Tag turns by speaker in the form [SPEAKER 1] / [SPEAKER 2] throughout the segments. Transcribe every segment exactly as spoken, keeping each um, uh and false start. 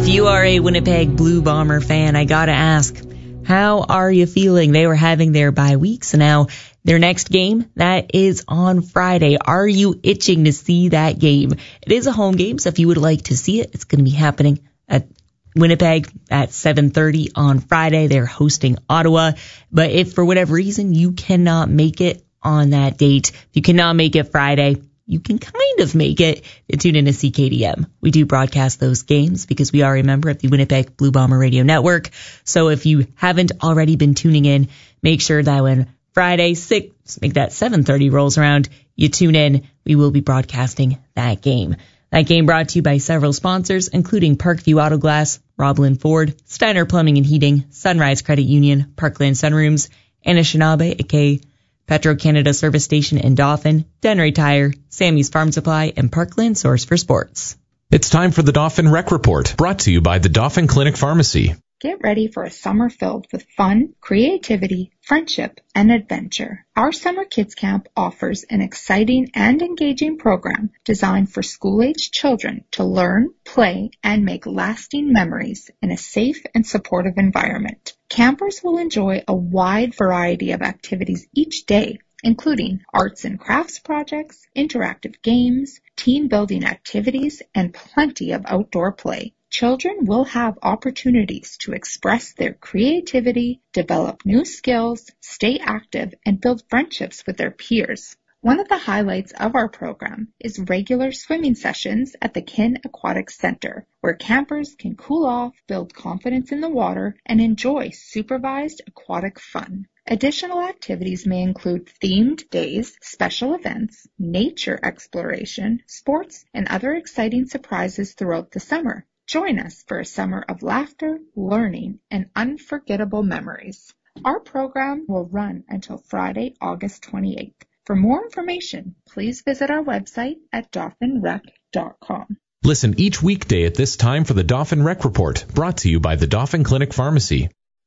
[SPEAKER 1] If you are a Winnipeg Blue Bomber fan, I gotta ask, how are you feeling? They were having their bye week, so now their next game, that is on Friday. Are you itching to see that game? It is a home game, so if you would like to see it, it's going to be happening at Winnipeg at seven thirty on Friday. They're hosting Ottawa. But if for whatever reason you cannot make it on that date, if you cannot make it Friday, you can kind of make it to tune in to C K D M. We do broadcast those games because we are a member of the Winnipeg Blue Bomber Radio Network. So if you haven't already been tuning in, make sure that when Friday, six, make that seven thirty rolls around, you tune in. We will be broadcasting that game. That game brought to you by several sponsors, including Parkview Auto Glass, Roblin Ford, Steiner Plumbing and Heating, Sunrise Credit Union, Parkland Sunrooms, Anishinaabe, aka Petro-Canada Service Station in Dauphin, Denry Tire, Sammy's Farm Supply, and Parkland Source for Sports.
[SPEAKER 2] It's time for the Dauphin Rec Report, brought to you by the Dauphin Clinic Pharmacy.
[SPEAKER 3] Get ready for a summer filled with fun, creativity, friendship, and adventure. Our Summer Kids Camp offers an exciting and engaging program designed for school-aged children to learn, play, and make lasting memories in a safe and supportive environment. Campers will enjoy a wide variety of activities each day, including arts and crafts projects, interactive games, team-building activities, and plenty of outdoor play. Children will have opportunities to express their creativity, develop new skills, stay active, and build friendships with their peers. One of the highlights of our program is regular swimming sessions at the Kin Aquatic Center, where campers can cool off, build confidence in the water, and enjoy supervised aquatic fun. Additional activities may include themed days, special events, nature exploration, sports, and other exciting surprises throughout the summer. Join us for a summer of laughter, learning, and unforgettable memories. Our program will run until Friday, August twenty-eighth. For more information, please visit our website at dauphin rec dot com.
[SPEAKER 2] Listen each weekday at this time for the Dauphin Rec Report, brought to you by the Dauphin Clinic Pharmacy.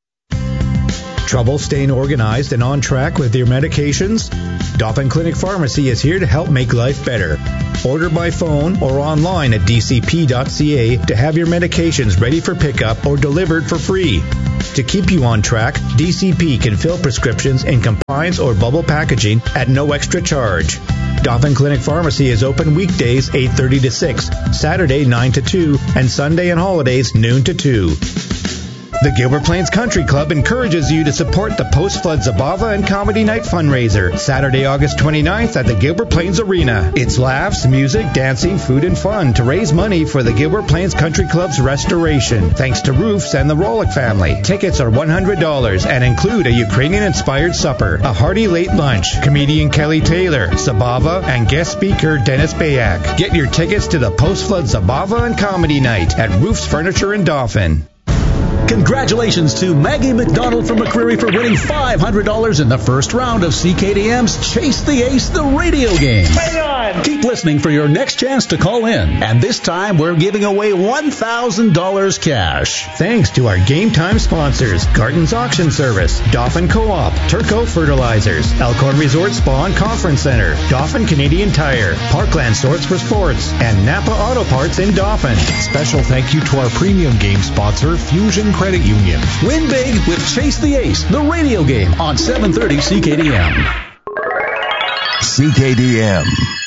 [SPEAKER 4] Trouble staying organized and on track with your medications? Dauphin Clinic Pharmacy is here to help make life better. Order by phone or online at d c p dot c a to have your medications ready for pickup or delivered for free. To keep you on track, D C P can fill prescriptions in compliance or bubble packaging at no extra charge. Dauphin Clinic Pharmacy is open weekdays eight thirty to six, Saturday nine to two, and Sunday and holidays noon to two. The Gilbert Plains Country Club encourages you to support the Post-Flood Zabava and Comedy Night fundraiser, Saturday, August twenty-ninth at the Gilbert Plains Arena. It's laughs, music, dancing, food, and fun to raise money for the Gilbert Plains Country Club's restoration, thanks to Roofs and the Rolick family. Tickets are one hundred dollars and include a Ukrainian-inspired supper, a hearty late lunch, comedian Kelly Taylor, Zabava, and guest speaker Dennis Bayak. Get your tickets to the Post-Flood Zabava and Comedy Night at Roofs Furniture in Dauphin.
[SPEAKER 5] Congratulations to Maggie McDonald from McCreary for winning five hundred dollars in the first round of C K D M's Chase the Ace, the radio game.
[SPEAKER 6] Hang on!
[SPEAKER 5] Keep listening for your next chance to call in. And this time, we're giving away one thousand dollars cash.
[SPEAKER 4] Thanks to our game time sponsors, Garton's Auction Service, Dauphin Co-op, Turco Fertilizers, Elkhorn Resort Spa and Conference Center, Dauphin Canadian Tire, Parkland Source for Sports, and Napa Auto Parts in Dauphin.
[SPEAKER 2] Special thank you to our premium game sponsor, Fusion Credit Union.
[SPEAKER 5] Win big with Chase the Ace, the radio game on seven thirty C K D M.
[SPEAKER 7] C K D M.